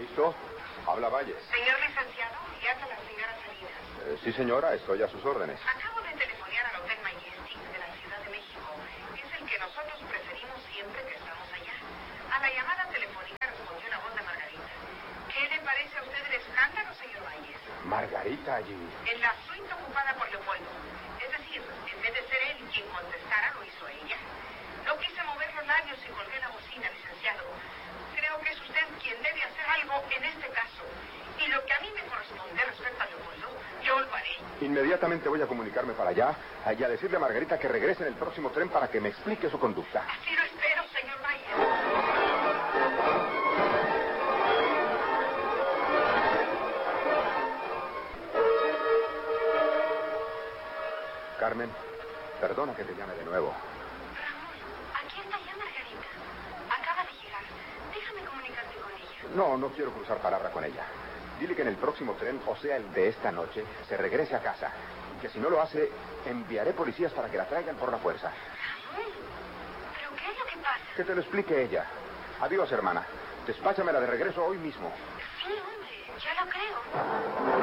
¿Listo? Habla Valles. Señor licenciado, ya está la señora Salinas. Sí, señora, estoy a sus órdenes. Acabo de telefonear al Hotel Majestic de la Ciudad de México. Es el que nosotros preferimos siempre que estamos allá. A la llamada telefónica respondió la voz de Margarita. ¿Qué le parece a usted el escándalo, señor Valles? Margarita allí. En la suite ocupada por Leopoldo. Es decir, en vez de ser él quien contestara, lo hizo ella. No quise mover los labios y colgué la bocina, licenciado. Creo que es usted quien debe hacer algo en este caso. Y lo que a mí me corresponde respecto a Leopoldo, yo lo haré. Inmediatamente voy a comunicarme para allá y a decirle a Margarita que regrese en el próximo tren para que me explique su conducta. Así lo espero, señor Valles. Carmen, perdona que te llame de nuevo. Ramón, aquí está ya Margarita. Acaba de llegar. Déjame comunicarte con ella. No quiero cruzar palabra con ella. Dile que en el próximo tren, o sea, el de esta noche, se regrese a casa. Y que si no lo hace, enviaré policías para que la traigan por la fuerza. Ramón, ¿pero qué es lo que pasa? Que te lo explique ella. Adiós, hermana. Despáchamela de regreso hoy mismo. Sí, hombre, ya lo creo.